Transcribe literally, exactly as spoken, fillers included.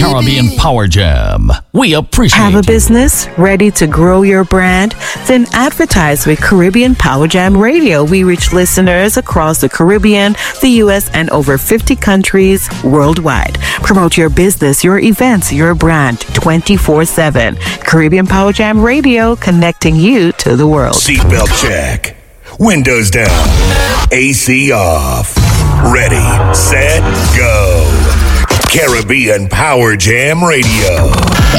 Caribbean Power Jam. We appreciate Have a you. business ready to grow your brand? Then advertise with Caribbean Power Jam Radio. We reach listeners across the Caribbean, the U S, and over fifty countries worldwide. Promote your business, your events, your brand twenty-four seven. Caribbean Power Jam Radio, connecting you to the world. Seatbelt check. Windows down. A C off. Ready, set, go. Caribbean Power Jam Radio.